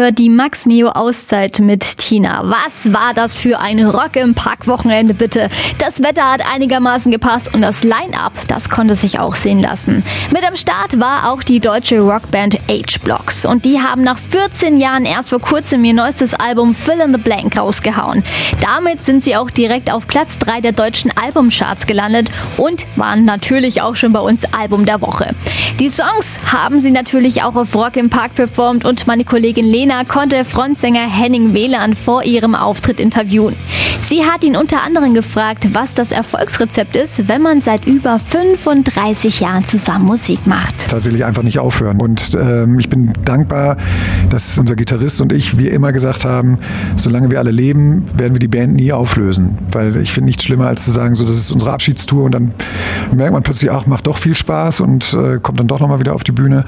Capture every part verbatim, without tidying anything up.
gehört die Max Neo Auszeit mit Tina. Was war das für ein Rock im Park-Wochenende bitte? Das Wetter hat einigermaßen gepasst und das Line-Up, das konnte sich auch sehen lassen. Mit am Start war auch die deutsche Rockband H-Blocks und die haben nach vierzehn Jahren erst vor kurzem ihr neuestes Album Fill in the Blank rausgehauen. Damit sind sie auch direkt auf Platz drei der deutschen Albumcharts gelandet und waren natürlich auch schon bei uns Album der Woche. Die Songs haben sie natürlich auch auf Rock im Park performt und meine Kollegin Lena konnte Frontsänger Henning Wieland vor ihrem Auftritt interviewen. Sie hat ihn unter anderem gefragt, was das Erfolgsrezept ist, wenn man seit über fünfunddreißig Jahren zusammen Musik macht. Tatsächlich einfach nicht aufhören. Und ähm, ich bin dankbar, dass unser Gitarrist und ich, wie immer gesagt haben, solange wir alle leben, werden wir die Band nie auflösen. Weil ich finde nichts schlimmer, als zu sagen, so, das ist unsere Abschiedstour und dann merkt man plötzlich, ach, macht doch viel Spaß und äh, kommt dann doch nochmal wieder auf die Bühne.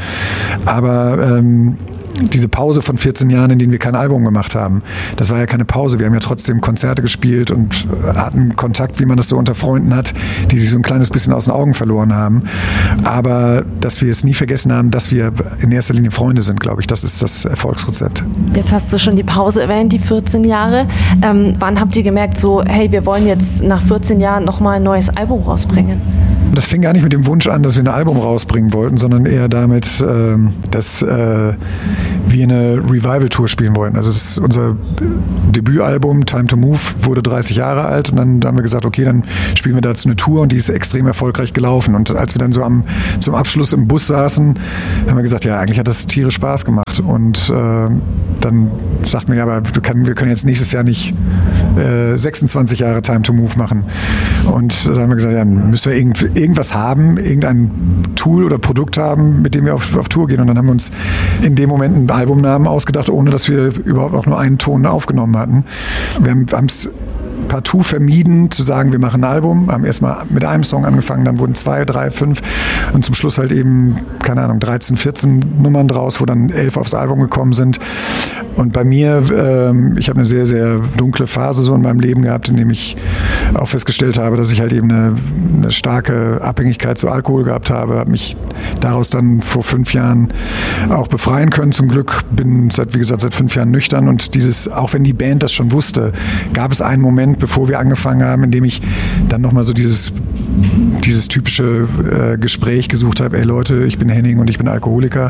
Aber ähm, diese Pause von vierzehn Jahren, in denen wir kein Album gemacht haben, das war ja keine Pause. Wir haben ja trotzdem Konzerte gespielt und hatten Kontakt, wie man das so unter Freunden hat, die sich so ein kleines bisschen aus den Augen verloren haben. Aber dass wir es nie vergessen haben, dass wir in erster Linie Freunde sind, glaube ich, das ist das Erfolgsrezept. Jetzt hast du schon die Pause erwähnt, die vierzehn Jahre. Ähm, wann habt ihr gemerkt, so, hey, wir wollen jetzt nach vierzehn Jahren nochmal ein neues Album rausbringen? Das fing gar nicht mit dem Wunsch an, dass wir ein Album rausbringen wollten, sondern eher damit, ähm, dass äh, wir eine Revival-Tour spielen wollten. Also das ist unser Debütalbum Time to Move wurde dreißig Jahre alt und dann haben wir gesagt, okay, dann spielen wir dazu eine Tour und die ist extrem erfolgreich gelaufen. Und als wir dann so am, zum Abschluss im Bus saßen, haben wir gesagt, ja, eigentlich hat das tierisch Spaß gemacht. Und äh, dann sagt man, ja, aber du kann, wir können jetzt nächstes Jahr nicht äh, sechsundzwanzig Jahre Time to Move machen. Und da haben wir gesagt, ja, dann müssen wir irgendwie irgendwas haben, irgendein Tool oder Produkt haben, mit dem wir auf, auf Tour gehen. Und dann haben wir uns in dem Moment einen Albumnamen ausgedacht, ohne dass wir überhaupt auch nur einen Ton aufgenommen hatten. Wir haben es partout vermieden zu sagen, wir machen ein Album, haben erstmal mit einem Song angefangen, dann wurden zwei, drei, fünf und zum Schluss halt eben, keine Ahnung, dreizehn, vierzehn Nummern draus, wo dann elf aufs Album gekommen sind. Und bei mir, ähm, ich habe eine sehr, sehr dunkle Phase so in meinem Leben gehabt, in dem ich auch festgestellt habe, dass ich halt eben eine, eine starke Abhängigkeit zu Alkohol gehabt habe, habe mich daraus dann vor fünf Jahren auch befreien können. Zum Glück bin seit, wie gesagt, seit fünf Jahren nüchtern und dieses, auch wenn die Band das schon wusste, gab es einen Moment, bevor wir angefangen haben, in dem ich dann nochmal so dieses, dieses typische äh, Gespräch gesucht habe, ey Leute, ich bin Henning und ich bin Alkoholiker.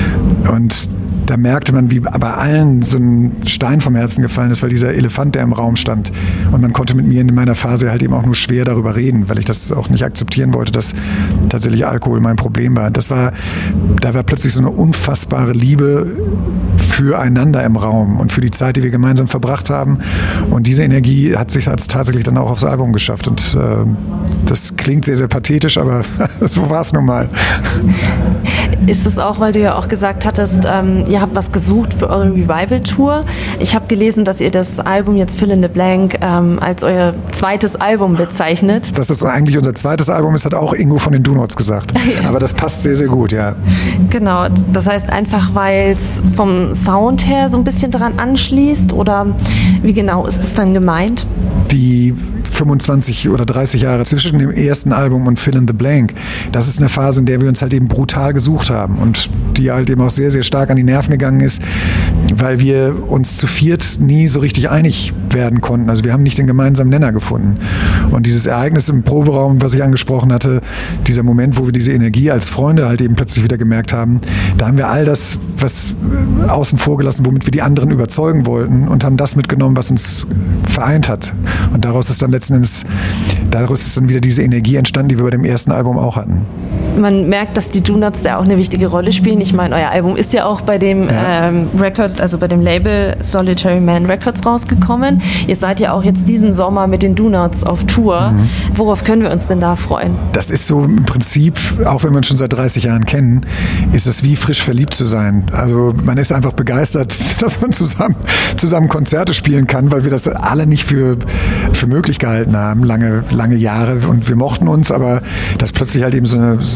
Und da merkte man, wie bei allen so ein Stein vom Herzen gefallen ist, weil dieser Elefant, der im Raum stand. Und man konnte mit mir in meiner Phase halt eben auch nur schwer darüber reden, weil ich das auch nicht akzeptieren wollte, dass tatsächlich Alkohol mein Problem war. Das war, da war plötzlich so eine unfassbare Liebe füreinander im Raum und für die Zeit, die wir gemeinsam verbracht haben. Und diese Energie hat sich hat's tatsächlich dann auch aufs Album geschafft. Und äh, das klingt sehr, sehr pathetisch, aber so war es nun mal. Ist es auch, weil du ja auch gesagt hattest, ähm, ihr habt was gesucht für eure Revival-Tour. Ich habe gelesen, dass ihr das Album jetzt Fill in the Blank ähm, als euer zweites Album bezeichnet. Dass das eigentlich unser zweites Album ist, hat auch Ingo von den Donuts gesagt. Ja. Aber das passt sehr, sehr gut, ja. Genau, das heißt einfach, weil es vom Sound her so ein bisschen daran anschließt oder wie genau ist das dann gemeint? Die fünfundzwanzig oder dreißig Jahre zwischen dem ersten Album und Fill in the Blank, das ist eine Phase, in der wir uns halt eben brutal gesucht haben und die halt eben auch sehr, sehr stark an die Nerven gegangen ist, weil wir uns zu viert nie so richtig einig werden konnten. Also wir haben nicht den gemeinsamen Nenner gefunden. Und dieses Ereignis im Proberaum, was ich angesprochen hatte, dieser Moment, wo wir diese Energie als Freunde halt eben plötzlich wieder gemerkt haben, da haben wir all das, was außen vor gelassen, womit wir die anderen überzeugen wollten und haben das mitgenommen, was uns vereint hat. Und daraus ist dann letzten Endes, daraus ist dann wieder diese Energie entstanden, die wir bei dem ersten Album auch hatten. Man merkt, dass die Donuts da auch eine wichtige Rolle spielen. Ich meine, euer Album ist ja auch bei dem ja. ähm, Record, also bei dem Label Solitary Man Records rausgekommen. Ihr seid ja auch jetzt diesen Sommer mit den Donuts auf Tour. Mhm. Worauf können wir uns denn da freuen? Das ist so im Prinzip, auch wenn wir uns schon seit dreißig Jahren kennen, ist es wie frisch verliebt zu sein. Also man ist einfach begeistert, dass man zusammen, zusammen Konzerte spielen kann, weil wir das alle nicht für, für möglich gehalten haben, lange, lange Jahre. Und wir mochten uns, aber dass plötzlich halt eben so eine, so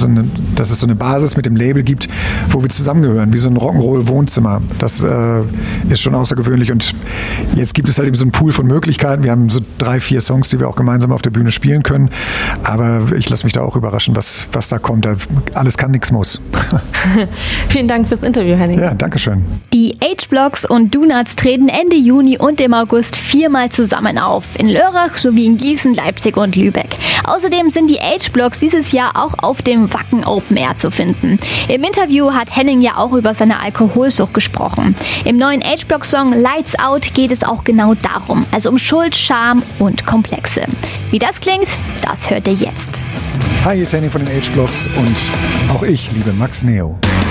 eine, dass es so eine Basis mit dem Label gibt, wo wir zusammengehören, wie so ein Rock'n'Roll-Wohnzimmer. Das äh, ist schon außergewöhnlich und jetzt gibt es halt eben so einen Pool von Möglichkeiten. Wir haben so drei, vier Songs, die wir auch gemeinsam auf der Bühne spielen können, aber ich lasse mich da auch überraschen, was, was da kommt. Alles kann, nichts muss. Vielen Dank fürs Interview, Henning. Ja, danke schön. Die H-Blocks und Donuts treten Ende Juni und im August viermal zusammen auf. In Lörrach sowie in Gießen, Leipzig und Lübeck. Außerdem sind die H-Blocks dieses Jahr auch auf dem Wacken Open Air zu finden. Im Interview hat Henning ja auch über seine Alkoholsucht gesprochen. Im neuen H-Block-Song Lights Out geht es auch genau darum. Also um Schuld, Scham und Komplexe. Wie das klingt, das hört ihr jetzt. Hi, hier ist Henning von den H-Blocks und auch ich liebe Max Neo.